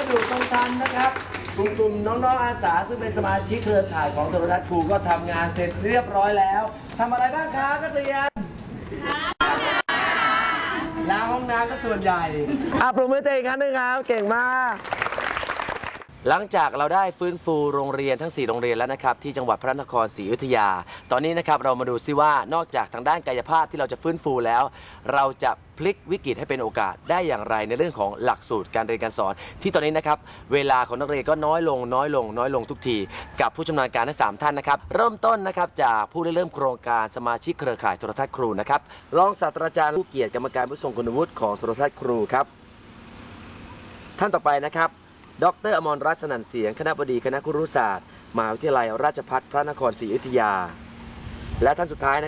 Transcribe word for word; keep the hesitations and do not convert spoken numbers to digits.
อยู่ตรงกันนะครับกลุ่มๆน้องๆอาสาซึ่งเป็นสมาชิกเครือข่ายของโทรทัศน์ครูก็ทำงานเสร็จเรียบร้อยแล้วทำอะไรบ้างคะนักเรียนล้างห้องน้ำก็ส่วนใหญ่อ่ะปรบมือตัวเองครั้งหนึ่งครับเก่งมากหลังจากเราได้ฟื้นฟูโรงเรียนทั้งสี่โรงเรียนแล้วนะครับที่จังหวัดพระนครศรีอยุธยาตอนนี้นะครับเรามาดูซิว่านอกจากทางด้านกายภาพที่เราจะฟื้นฟูแล้วเราจะพลิกวิกฤตให้เป็นโอกาสได้อย่างไรในเรื่องของหลักสูตรการเรียนการสอนที่ตอนนี้นะครับเวลาของนักเรียนก็น้อยลงน้อยลงน้อยลงทุกทีกับผู้ชำนาญการทั้งสามท่านนะครับเริ่มต้นนะครับจากผู้ได้เริ่มโครงการสมาชิกเครือข่ายโทรทัศน์ครูนะครับรองศาสตราจารย์ผู้เกียรติกรรมการผู้ทรงคุณวุฒิของโทรทัศน์ครูครับท่านต่อไปนะครับดร.อมรรัตน์สนั่นเสียงคณบดีคณะครุศาสตร์มหาวิทยาลัยราชภัฏพระนครศรีอยุธยาและท่านสุดท้าย